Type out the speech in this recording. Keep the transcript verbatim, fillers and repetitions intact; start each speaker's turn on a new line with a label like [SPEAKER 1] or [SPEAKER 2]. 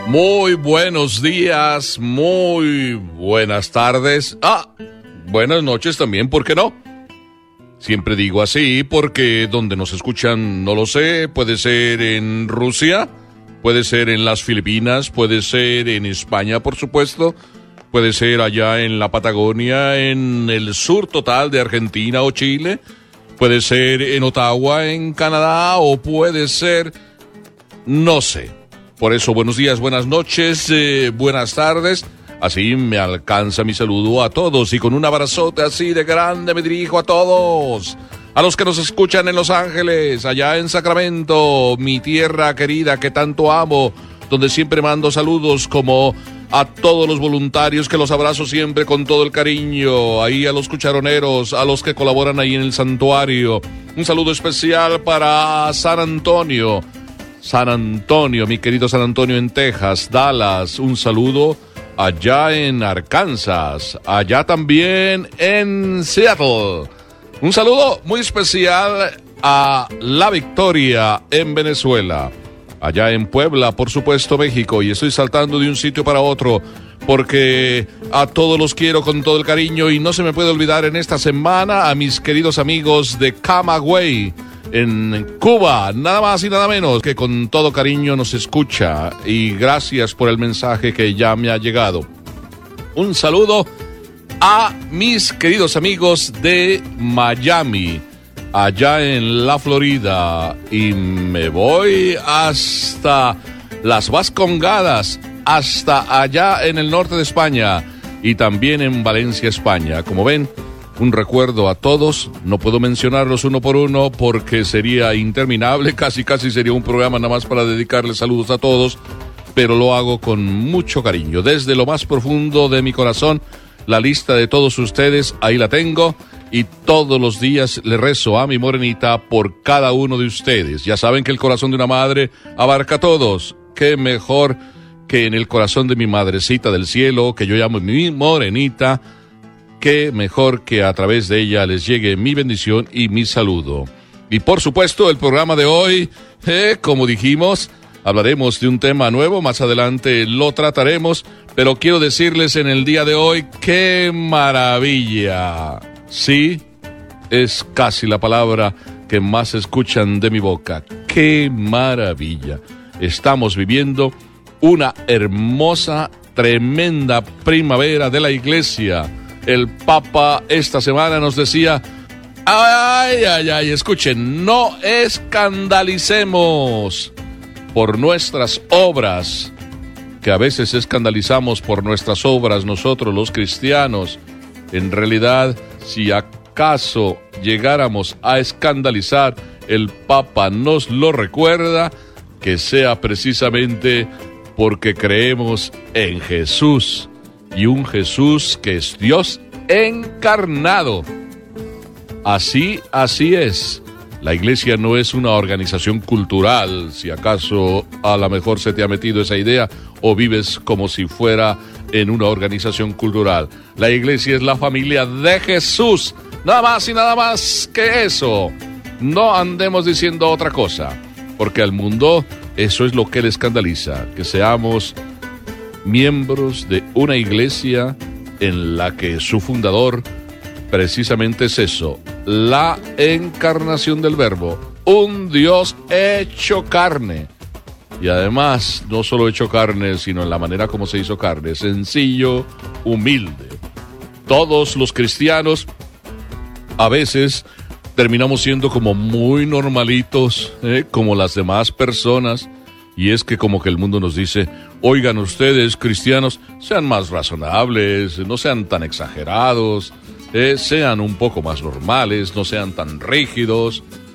[SPEAKER 1] Muy buenos días, muy buenas tardes. Ah, buenas noches también, ¿por qué no? Siempre digo así porque donde nos escuchan, no lo sé, puede ser en Rusia, puede ser en las Filipinas, puede ser en España, por supuesto, puede ser allá en la Patagonia, en el sur total de Argentina o Chile, puede ser en Ottawa, en Canadá, o puede ser, no sé. Por eso, buenos días, buenas noches, eh, buenas tardes. Así me alcanza mi saludo a todos y con un abrazote así de grande me dirijo a todos. A los que nos escuchan en Los Ángeles, allá en Sacramento, mi tierra querida que tanto amo, donde siempre mando saludos, como a todos los voluntarios que los abrazo siempre con todo el cariño, ahí a los cucharoneros, a los que colaboran ahí en el santuario. Un saludo especial para San Antonio. San Antonio, mi querido San Antonio en Texas, Dallas, un saludo allá en Arkansas, allá también en Seattle. Un saludo muy especial a La Victoria en Venezuela, allá en Puebla, por supuesto, México, y estoy saltando de un sitio para otro porque a todos los quiero con todo el cariño y no se me puede olvidar en esta semana a mis queridos amigos de Camagüey, en Cuba, nada más y nada menos, que con todo cariño nos escucha, y gracias por el mensaje que ya me ha llegado. Un saludo a mis queridos amigos de Miami, allá en la Florida, y me voy hasta las Vascongadas, hasta allá en el norte de España, y también en Valencia, España. Como ven, un recuerdo a todos. No puedo mencionarlos uno por uno porque sería interminable, casi casi sería un programa nada más para dedicarles saludos a todos, pero lo hago con mucho cariño. Desde lo más profundo de mi corazón, la lista de todos ustedes, ahí la tengo, y todos los días le rezo a mi morenita por cada uno de ustedes. Ya saben que el corazón de una madre abarca a todos. Qué mejor que en el corazón de mi madrecita del cielo, que yo llamo mi morenita. Qué mejor que a través de ella les llegue mi bendición y mi saludo. Y por supuesto, el programa de hoy, eh, como dijimos, hablaremos de un tema nuevo, más adelante lo trataremos, pero quiero decirles en el día de hoy, ¡qué maravilla! Sí, es casi la palabra que más escuchan de mi boca. ¡Qué maravilla! Estamos viviendo una hermosa, tremenda primavera de la iglesia. El Papa esta semana nos decía, ay, ay, ay, escuchen, no escandalicemos por nuestras obras, que a veces escandalizamos por nuestras obras nosotros los cristianos. En realidad, si acaso llegáramos a escandalizar, el Papa nos lo recuerda, que sea precisamente porque creemos en Jesús. Y un Jesús que es Dios encarnado. Así, así es. La iglesia no es una organización cultural, si acaso a lo mejor se te ha metido esa idea o vives como si fuera en una organización cultural. La iglesia es la familia de Jesús, nada más y nada más que eso. No andemos diciendo otra cosa, porque al mundo eso es lo que le escandaliza, que seamos miembros de una iglesia en la que su fundador precisamente es eso, la encarnación del Verbo, un Dios hecho carne. Y además, no solo hecho carne, sino en la manera como se hizo carne, sencillo, humilde. Todos los cristianos a veces terminamos siendo como muy normalitos, ¿eh? como las demás personas. Y es que como que el mundo nos dice, oigan ustedes, cristianos, sean más razonables, no sean tan exagerados, eh, sean un poco más normales, no sean tan rígidos.